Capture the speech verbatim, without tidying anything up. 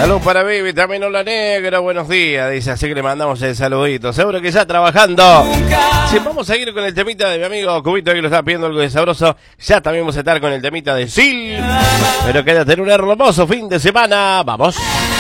Salud para Vivi, también hola negro, buenos días, dice, así que le mandamos el saludito. Seguro que ya trabajando. Sí, vamos a seguir con el temita de mi amigo Cubito, que lo está pidiendo algo de sabroso. Ya también vamos a estar con el temita de Sil. Pero quédate en un hermoso fin de semana. Vamos.